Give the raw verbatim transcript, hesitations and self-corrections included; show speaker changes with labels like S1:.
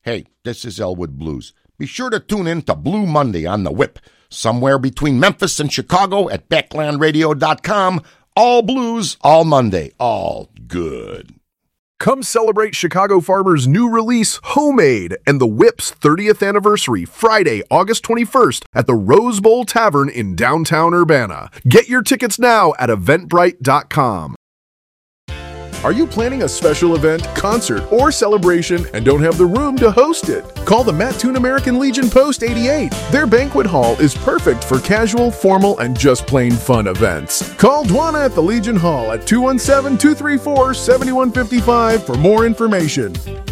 S1: Hey, this is Elwood Blues. Be sure to tune in to Blue Monday on the Whip, somewhere between Memphis and Chicago at Backland Radio dot com. All blues, all Monday, all good.
S2: Come celebrate Chicago Farmer's new release, Homemade, and the Whip's thirtieth anniversary, Friday, August twenty-first, at the Rose Bowl Tavern in downtown Urbana. Get your tickets now at eventbrite dot com. Are you planning a special event, concert, or celebration and don't have the room to host it? Call the Mattoon American Legion Post eighty-eight. Their banquet hall is perfect for casual, formal, and just plain fun events. Call Dwana at the Legion Hall at two one seven, two three four, seven one five five for more information.